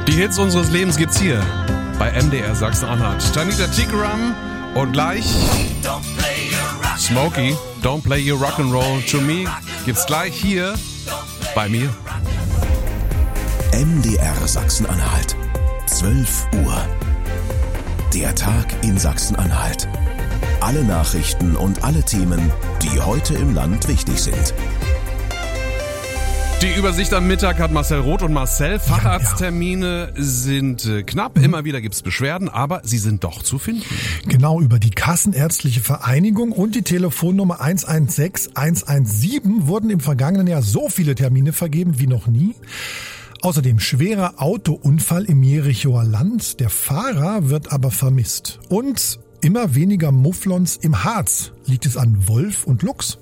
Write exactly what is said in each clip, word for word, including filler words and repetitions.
Die Hits unseres Lebens gibt's hier bei M D R Sachsen-Anhalt. Tanita Tikaram und gleich Smokey, Don't Play Your Rock'n'Roll to Me gibt's gleich hier bei mir. M D R Sachsen-Anhalt, zwölf Uhr. Der Tag in Sachsen-Anhalt. Alle Nachrichten und alle Themen, die heute im Land wichtig sind. Die Übersicht am Mittag hat Marcel Roth und Marcel. Facharzttermine sind äh, knapp, immer wieder gibt's Beschwerden, aber sie sind doch zu finden. Genau, über die Kassenärztliche Vereinigung und die Telefonnummer eins eins sechs eins eins sieben wurden im vergangenen Jahr so viele Termine vergeben wie noch nie. Außerdem schwerer Autounfall im Jerichoer Land. Der Fahrer wird aber vermisst. Und immer weniger Mufflons im Harz. Liegt es an Wolf und Luchs?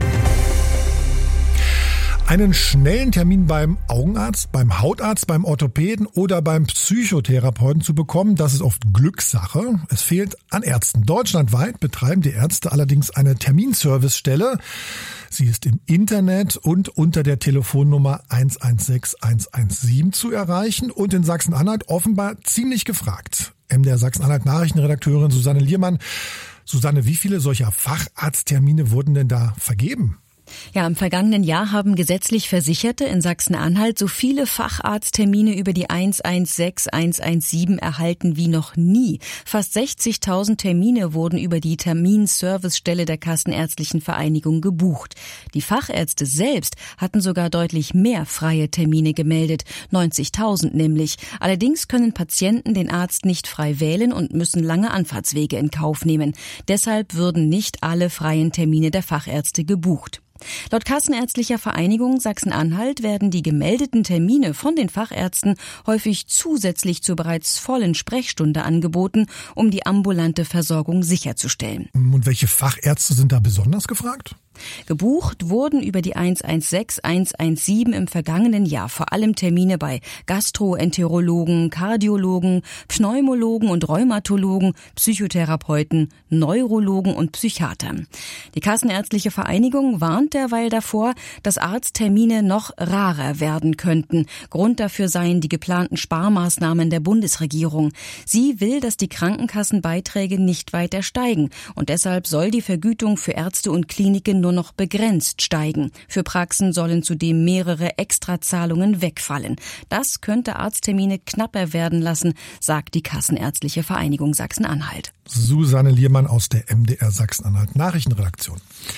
Einen schnellen Termin beim Augenarzt, beim Hautarzt, beim Orthopäden oder beim Psychotherapeuten zu bekommen, das ist oft Glückssache. Es fehlt an Ärzten. Deutschlandweit betreiben die Ärzte allerdings eine Terminservicestelle. Sie ist im Internet und unter der Telefonnummer eins eins sechs eins eins sieben zu erreichen und in Sachsen-Anhalt offenbar ziemlich gefragt. M D R Sachsen-Anhalt Nachrichtenredakteurin Susanne Liermann. Susanne, wie viele solcher Facharzttermine wurden denn da vergeben? Ja, im vergangenen Jahr haben gesetzlich Versicherte in Sachsen-Anhalt so viele Facharzttermine über die eins eins sechs eins eins sieben erhalten wie noch nie. Fast sechzigtausend Termine wurden über die Terminservicestelle der Kassenärztlichen Vereinigung gebucht. Die Fachärzte selbst hatten sogar deutlich mehr freie Termine gemeldet, neunzigtausend nämlich. Allerdings können Patienten den Arzt nicht frei wählen und müssen lange Anfahrtswege in Kauf nehmen. Deshalb würden nicht alle freien Termine der Fachärzte gebucht. Laut Kassenärztlicher Vereinigung Sachsen-Anhalt werden die gemeldeten Termine von den Fachärzten häufig zusätzlich zur bereits vollen Sprechstunde angeboten, um die ambulante Versorgung sicherzustellen. Und welche Fachärzte sind da besonders gefragt? Gebucht wurden über die eins eins sechs eins eins sieben im vergangenen Jahr vor allem Termine bei Gastroenterologen, Kardiologen, Pneumologen und Rheumatologen, Psychotherapeuten, Neurologen und Psychiatern. Die Kassenärztliche Vereinigung warnt derweil davor, dass Arzttermine noch rarer werden könnten. Grund dafür seien die geplanten Sparmaßnahmen der Bundesregierung. Sie will, dass die Krankenkassenbeiträge nicht weiter steigen und deshalb soll die Vergütung für Ärzte und Kliniken nur noch begrenzt steigen. Für Praxen sollen zudem mehrere Extrazahlungen wegfallen. Das könnte Arzttermine knapper werden lassen, sagt die Kassenärztliche Vereinigung Sachsen-Anhalt. Susanne Liermann aus der M D R Sachsen-Anhalt Nachrichtenredaktion.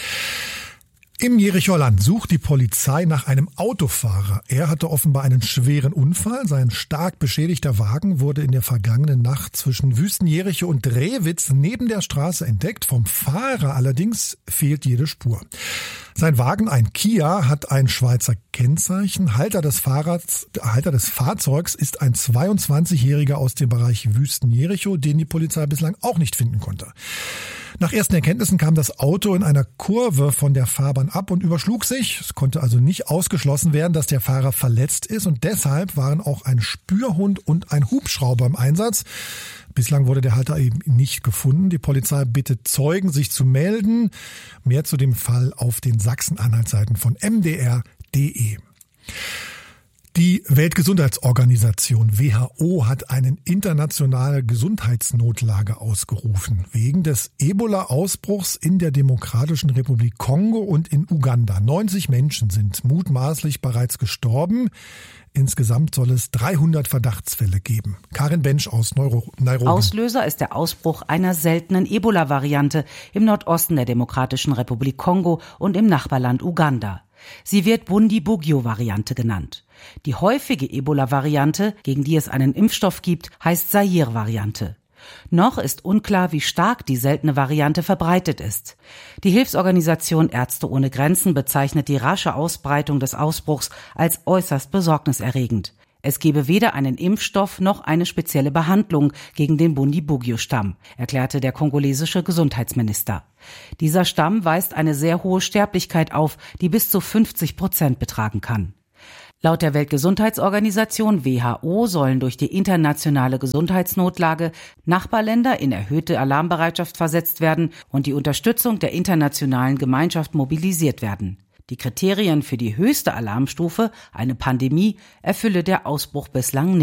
Im Jerichoer Land sucht die Polizei nach einem Autofahrer. Er hatte offenbar einen schweren Unfall. Sein stark beschädigter Wagen wurde in der vergangenen Nacht zwischen Wüsten-Jericho und Drewitz neben der Straße entdeckt. Vom Fahrer allerdings fehlt jede Spur. Sein Wagen, ein Kia, hat ein Schweizer Kennzeichen. Halter des Fahrrads, Halter des Fahrzeugs ist ein zweiundzwanzigjähriger aus dem Bereich Wüsten-Jericho, den die Polizei bislang auch nicht finden konnte. Nach ersten Erkenntnissen kam das Auto in einer Kurve von der Fahrbahn ab und überschlug sich. Es konnte also nicht ausgeschlossen werden, dass der Fahrer verletzt ist und deshalb waren auch ein Spürhund und ein Hubschrauber im Einsatz. Bislang wurde der Halter eben nicht gefunden. Die Polizei bittet Zeugen, sich zu melden. Mehr zu dem Fall auf den Sachsen-Anhalt-Seiten von m d r punkt d e. Die Weltgesundheitsorganisation W H O hat eine internationale Gesundheitsnotlage ausgerufen, wegen des Ebola-Ausbruchs in der Demokratischen Republik Kongo und in Uganda. neunzig Menschen sind mutmaßlich bereits gestorben. Insgesamt soll es dreihundert Verdachtsfälle geben. Karin Bensch aus Nairobi. Auslöser ist der Ausbruch einer seltenen Ebola-Variante im Nordosten der Demokratischen Republik Kongo und im Nachbarland Uganda. Sie wird Bundibugyo-Variante genannt. Die häufige Ebola-Variante, gegen die es einen Impfstoff gibt, heißt Zaire-Variante. Noch ist unklar, wie stark die seltene Variante verbreitet ist. Die Hilfsorganisation Ärzte ohne Grenzen bezeichnet die rasche Ausbreitung des Ausbruchs als äußerst besorgniserregend. Es gebe weder einen Impfstoff noch eine spezielle Behandlung gegen den Bundibugyo-Stamm, erklärte der kongolesische Gesundheitsminister. Dieser Stamm weist eine sehr hohe Sterblichkeit auf, die bis zu fünfzig Prozent betragen kann. Laut der Weltgesundheitsorganisation W H O sollen durch die internationale Gesundheitsnotlage Nachbarländer in erhöhte Alarmbereitschaft versetzt werden und die Unterstützung der internationalen Gemeinschaft mobilisiert werden. Die Kriterien für die höchste Alarmstufe, eine Pandemie, erfülle der Ausbruch bislang nicht.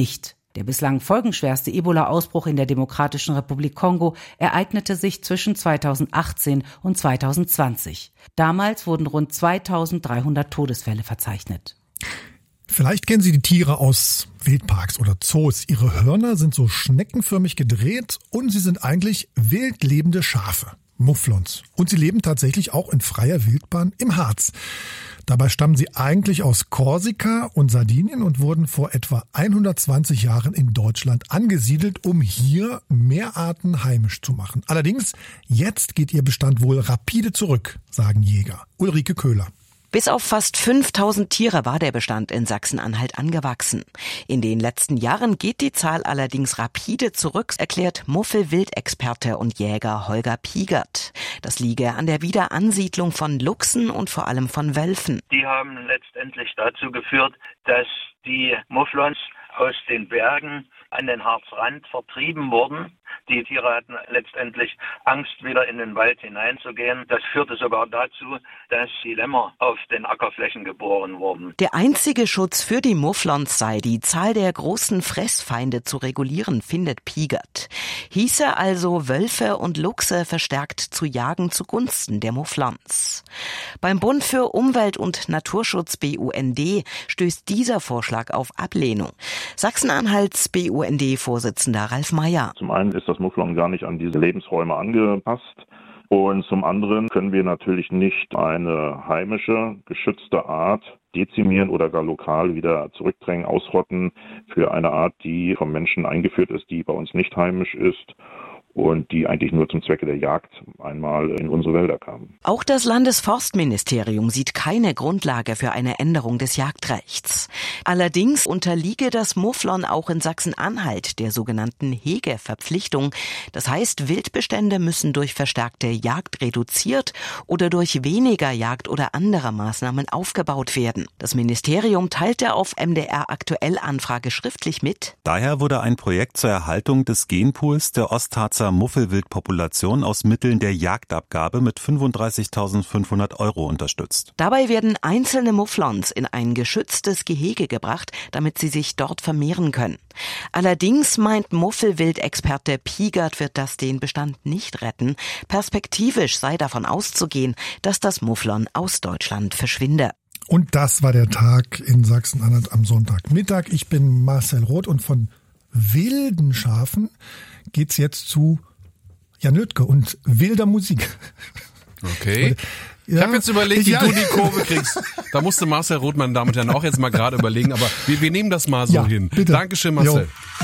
Der bislang folgenschwerste Ebola-Ausbruch in der Demokratischen Republik Kongo ereignete sich zwischen zweitausendachtzehn und zweitausendzwanzig. Damals wurden rund zweitausenddreihundert Todesfälle verzeichnet. Vielleicht kennen Sie die Tiere aus Wildparks oder Zoos. Ihre Hörner sind so schneckenförmig gedreht und sie sind eigentlich wild lebende Schafe, Mufflons. Und sie leben tatsächlich auch in freier Wildbahn im Harz. Dabei stammen sie eigentlich aus Korsika und Sardinien und wurden vor etwa hundertzwanzig Jahren in Deutschland angesiedelt, um hier mehr Arten heimisch zu machen. Allerdings, jetzt geht ihr Bestand wohl rapide zurück, sagen Jäger. Ulrike Köhler. Bis auf fast fünftausend Tiere war der Bestand in Sachsen-Anhalt angewachsen. In den letzten Jahren geht die Zahl allerdings rapide zurück, erklärt Muffelwildexperte und Jäger Holger Piegert. Das liege an der Wiederansiedlung von Luchsen und vor allem von Wölfen. Die haben letztendlich dazu geführt, dass die Mufflons aus den Bergen an den Harzrand vertrieben wurden. Die Tiere hatten letztendlich Angst, wieder in den Wald hineinzugehen. Das führte sogar dazu, dass die Lämmer auf den Ackerflächen geboren wurden. Der einzige Schutz für die Mufflons sei, die Zahl der großen Fressfeinde zu regulieren, findet Piegert. Hieße also, Wölfe und Luchse verstärkt zu jagen zugunsten der Mufflons. Beim Bund für Umwelt und Naturschutz B U N D stößt dieser Vorschlag auf Ablehnung. Sachsen-Anhalts B U N D-Vorsitzender Ralf Meyer. Zum einen ist das Mufflon gar nicht an diese Lebensräume angepasst. Und zum anderen können wir natürlich nicht eine heimische, geschützte Art dezimieren oder gar lokal wieder zurückdrängen, ausrotten für eine Art, die vom Menschen eingeführt ist, die bei uns nicht heimisch ist und die eigentlich nur zum Zwecke der Jagd einmal in unsere Wälder kamen. Auch das Landesforstministerium sieht keine Grundlage für eine Änderung des Jagdrechts. Allerdings unterliege das Mufflon auch in Sachsen-Anhalt der sogenannten Hegeverpflichtung. Das heißt, Wildbestände müssen durch verstärkte Jagd reduziert oder durch weniger Jagd oder andere Maßnahmen aufgebaut werden. Das Ministerium teilte auf M D R Aktuell Anfrage schriftlich mit. Daher wurde ein Projekt zur Erhaltung des Genpools der Ostharzer Muffelwildpopulation aus Mitteln der Jagdabgabe mit fünfunddreißigtausendfünfhundert Euro unterstützt. Dabei werden einzelne Mufflons in ein geschütztes Gehege gebracht, damit sie sich dort vermehren können. Allerdings meint Muffelwildexperte Piegert, wird das den Bestand nicht retten. Perspektivisch sei davon auszugehen, dass das Mufflon aus Deutschland verschwinde. Und das war der Tag in Sachsen-Anhalt am Sonntagmittag. Ich bin Marcel Roth und von wilden Schafen geht's jetzt zu Jan Lüttke und wilder Musik. Okay. Ja, ich habe jetzt überlegt, wie ja. du die Kurve kriegst. Da musste Marcel Roth, meine Damen und Herren, auch jetzt mal gerade überlegen. Aber wir, wir nehmen das mal so ja, hin. Bitte. Dankeschön, Marcel. Jo.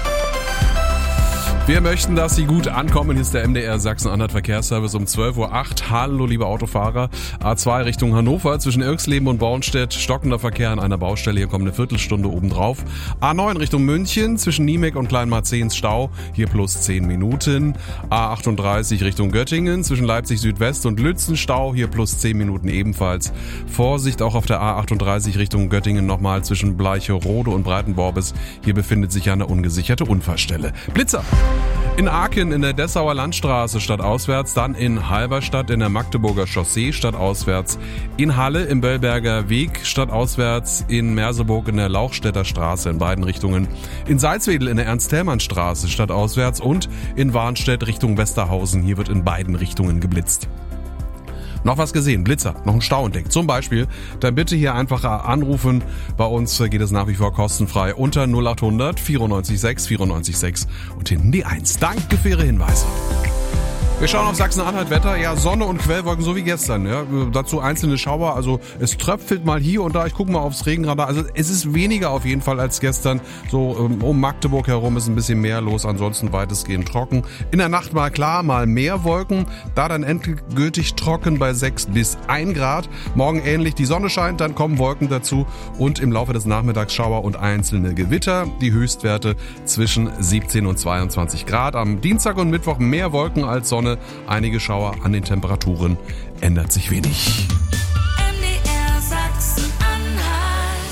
Wir möchten, dass Sie gut ankommen. Hier ist der M D R Sachsen-Anhalt Verkehrsservice um zwölf Uhr acht. Hallo, liebe Autofahrer. A zwei Richtung Hannover zwischen Irxleben und Bornstedt. Stockender Verkehr an einer Baustelle. Hier kommt eine Viertelstunde obendrauf. A neun Richtung München zwischen Niemek und Kleinmarzehns Stau. Hier plus zehn Minuten. A achtunddreißig Richtung Göttingen zwischen Leipzig Südwest und Lützen Stau. Hier plus zehn Minuten ebenfalls. Vorsicht auch auf der A achtunddreißig Richtung Göttingen nochmal zwischen Bleicherode und Breitenborbis. Hier befindet sich eine ungesicherte Unfallstelle. Blitzer! In Aachen in der Dessauer Landstraße stadtauswärts, dann in Halberstadt in der Magdeburger Chaussee stadtauswärts, in Halle im Böllberger Weg stadtauswärts, in Merseburg in der Lauchstädter Straße in beiden Richtungen, in Salzwedel in der Ernst-Thälmann-Straße stadtauswärts und in Warnstedt Richtung Westerhausen. Hier wird in beiden Richtungen geblitzt. Noch was gesehen, Blitzer, noch ein Stau entdeckt. Zum Beispiel, dann bitte hier einfach anrufen. Bei uns geht es nach wie vor kostenfrei unter null acht hundert vierundneunzig sechs vierundneunzig sechs und hinten die eins. Danke für Ihre Hinweise. Wir schauen auf Sachsen-Anhalt Wetter. Ja, Sonne und Quellwolken, so wie gestern. Ja, dazu einzelne Schauer. Also es tröpfelt mal hier und da. Ich gucke mal aufs Regenradar. Also es ist weniger auf jeden Fall als gestern. So um Magdeburg herum ist ein bisschen mehr los. Ansonsten weitestgehend trocken. In der Nacht mal klar, mal mehr Wolken. Da dann endgültig trocken bei sechs bis ein Grad. Morgen ähnlich. Die Sonne scheint, dann kommen Wolken dazu. Und im Laufe des Nachmittags Schauer und einzelne Gewitter. Die Höchstwerte zwischen siebzehn und zweiundzwanzig Grad. Am Dienstag und Mittwoch mehr Wolken als Sonne. Einige Schauer, an den Temperaturen ändert sich wenig. M D R Sachsen-Anhalt.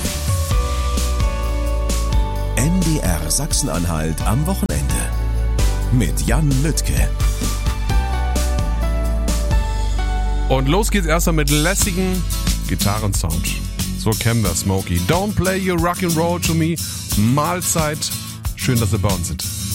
M D R Sachsen-Anhalt am Wochenende mit Jan Lüttke. Und los geht's erstmal mit lässigen Gitarrensound. So kennen wir Smokey. Don't play your rock'n'roll to me. Mahlzeit Schön, dass Sie bei uns sind.